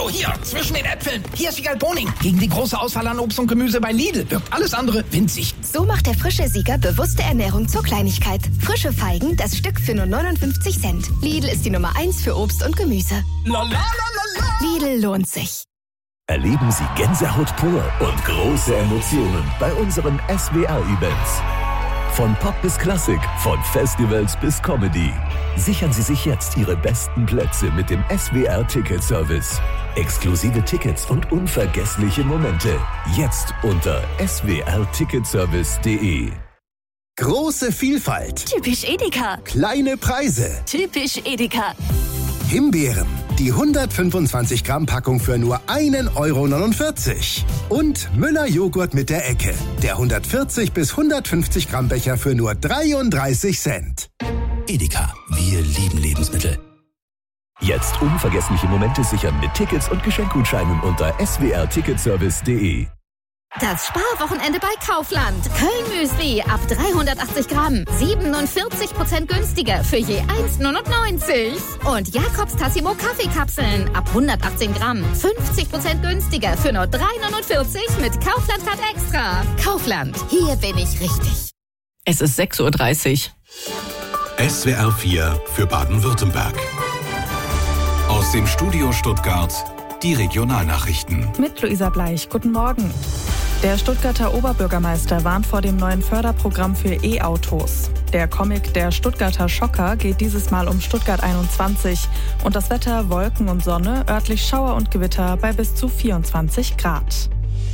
Hallo, hier, zwischen den Äpfeln. Hier ist Wiegald Boning. Gegen die große Auswahl an Obst und Gemüse bei Lidl wirkt alles andere winzig. So macht der frische Sieger bewusste Ernährung zur Kleinigkeit. Frische Feigen, das Stück für nur 59 Cent. Lidl ist die Nummer 1 für Obst und Gemüse. Lidl lohnt sich. Erleben Sie Gänsehaut pur und große Emotionen bei unseren SWR-Events. Von Pop bis Klassik, von Festivals bis Comedy. Sichern Sie sich jetzt Ihre besten Plätze mit dem SWR-Ticket-Service. Exklusive Tickets und unvergessliche Momente. Jetzt unter swrticketservice.de. Große Vielfalt. Typisch Edeka. Kleine Preise. Typisch Edeka. Himbeeren. Die 125 Gramm Packung für nur 1,49 € Und Müller-Joghurt mit der Ecke. Der 140 bis 150 Gramm Becher für nur 33 Cent. Edeka, wir lieben Lebensmittel. Jetzt unvergessliche Momente sichern mit Tickets und Geschenkgutscheinen unter swrticketservice.de. Das Sparwochenende bei Kaufland. Köln-Müsli ab 380 Gramm. 47% günstiger für je 1,99 €. Und Jakobs Tassimo Kaffeekapseln ab 118 Gramm. 50% günstiger für nur 3,49 € mit Kaufland-Card Extra. Kaufland, hier bin ich richtig. Es ist 6:30 Uhr. SWR 4 für Baden-Württemberg. Aus dem Studio Stuttgart die Regionalnachrichten. Mit Luisa Bleich. Guten Morgen. Der Stuttgarter Oberbürgermeister warnt vor dem neuen Förderprogramm für E-Autos. Der Comic Der Stuttgarter Schocker geht dieses Mal um Stuttgart 21 und das Wetter Wolken und Sonne, örtlich Schauer und Gewitter bei bis zu 24 Grad.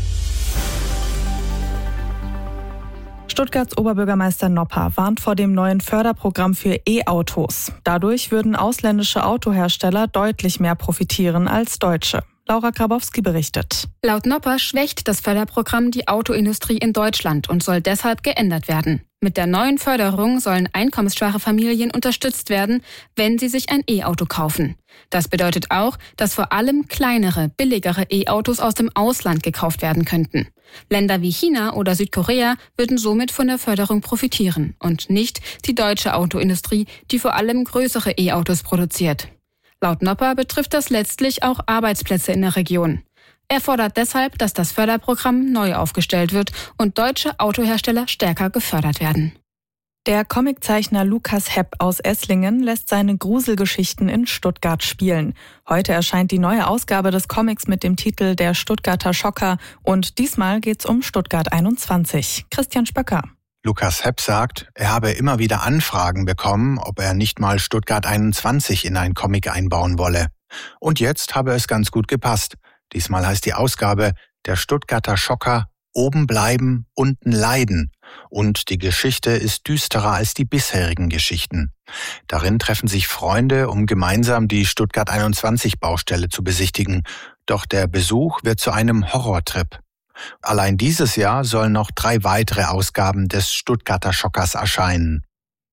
Stuttgarts Oberbürgermeister Nopper warnt vor dem neuen Förderprogramm für E-Autos. Dadurch würden ausländische Autohersteller deutlich mehr profitieren als deutsche. Laura Grabowski berichtet. Laut Nopper schwächt das Förderprogramm die Autoindustrie in Deutschland und soll deshalb geändert werden. Mit der neuen Förderung sollen einkommensschwache Familien unterstützt werden, wenn sie sich ein E-Auto kaufen. Das bedeutet auch, dass vor allem kleinere, billigere E-Autos aus dem Ausland gekauft werden könnten. Länder wie China oder Südkorea würden somit von der Förderung profitieren und nicht die deutsche Autoindustrie, die vor allem größere E-Autos produziert. Laut Nopper betrifft das letztlich auch Arbeitsplätze in der Region. Er fordert deshalb, dass das Förderprogramm neu aufgestellt wird und deutsche Autohersteller stärker gefördert werden. Der Comiczeichner Lukas Hepp aus Esslingen lässt seine Gruselgeschichten in Stuttgart spielen. Heute erscheint die neue Ausgabe des Comics mit dem Titel Der Stuttgarter Schocker und diesmal geht's um Stuttgart 21. Christian Spöcker. Lukas Hepp sagt, er habe immer wieder Anfragen bekommen, ob er nicht mal Stuttgart 21 in einen Comic einbauen wolle. Und jetzt habe es ganz gut gepasst. Diesmal heißt die Ausgabe Der Stuttgarter Schocker Oben bleiben, unten leiden. Und die Geschichte ist düsterer als die bisherigen Geschichten. Darin treffen sich Freunde, um gemeinsam die Stuttgart 21 Baustelle zu besichtigen. Doch der Besuch wird zu einem Horrortrip. Allein dieses Jahr sollen noch 3 weitere Ausgaben des Stuttgarter Schockers erscheinen.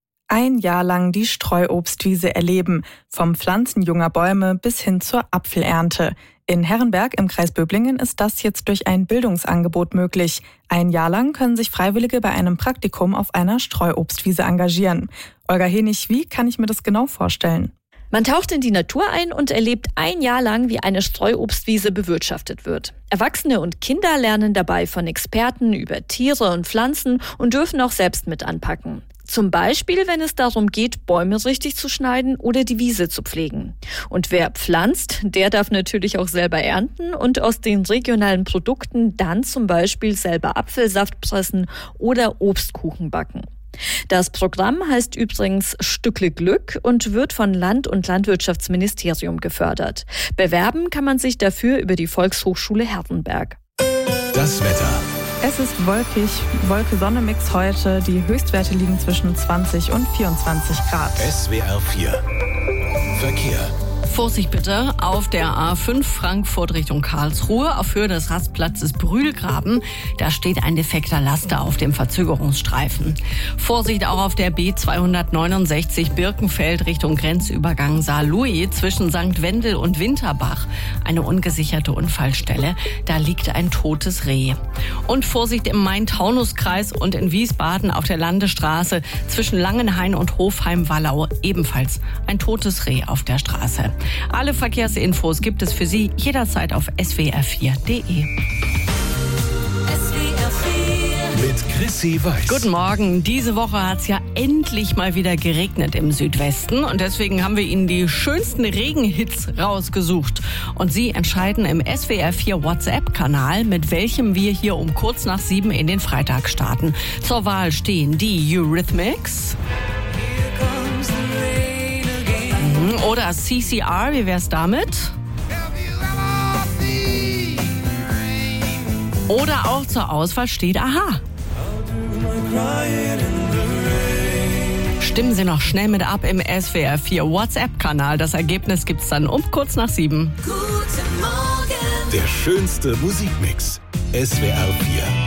Ein Jahr lang die Streuobstwiese erleben, vom Pflanzen junger Bäume bis hin zur Apfelernte. In Herrenberg im Kreis Böblingen ist das jetzt durch ein Bildungsangebot möglich. Ein Jahr lang können sich Freiwillige bei einem Praktikum auf einer Streuobstwiese engagieren. Olga Henig, wie kann ich mir das genau vorstellen? Man taucht in die Natur ein und erlebt ein Jahr lang, wie eine Streuobstwiese bewirtschaftet wird. Erwachsene und Kinder lernen dabei von Experten über Tiere und Pflanzen und dürfen auch selbst mit anpacken. Zum Beispiel, wenn es darum geht, Bäume richtig zu schneiden oder die Wiese zu pflegen. Und wer pflanzt, der darf natürlich auch selber ernten und aus den regionalen Produkten dann zum Beispiel selber Apfelsaft pressen oder Obstkuchen backen. Das Programm heißt übrigens Stückle Glück und wird von Land- und Landwirtschaftsministerium gefördert. Bewerben kann man sich dafür über die Volkshochschule Herrenberg. Das Wetter. Es ist wolkig, Wolke-Sonne-Mix heute. Die Höchstwerte liegen zwischen 20 und 24 Grad. SWR 4 Verkehr. Vorsicht bitte auf der A5 Frankfurt Richtung Karlsruhe auf Höhe des Rastplatzes Brühlgraben. Da steht ein defekter Laster auf dem Verzögerungsstreifen. Vorsicht auch auf der B269 Birkenfeld Richtung Grenzübergang Saarlouis zwischen St. Wendel und Winterbach. Eine ungesicherte Unfallstelle. Da liegt ein totes Reh. Und Vorsicht im Main-Taunus-Kreis und in Wiesbaden auf der Landesstraße zwischen Langenhain und Hofheim-Wallau. Ebenfalls ein totes Reh auf der Straße. Alle Verkehrsinfos gibt es für Sie jederzeit auf swr4.de. Mit Chrissy Weiß. Guten Morgen. Diese Woche hat es ja endlich mal wieder geregnet im Südwesten und deswegen haben wir Ihnen die schönsten Regenhits rausgesucht. Und Sie entscheiden im SWR4 WhatsApp-Kanal, mit welchem wir hier um kurz nach 7 in den Freitag starten. Zur Wahl stehen die Eurythmics oder CCR. Wie wär's damit? Oder auch zur Auswahl steht Aha. Stimmen Sie noch schnell mit ab im SWR4 WhatsApp-Kanal. Das Ergebnis gibt's dann um kurz nach 7. Guten Morgen. Der schönste Musikmix. SWR4.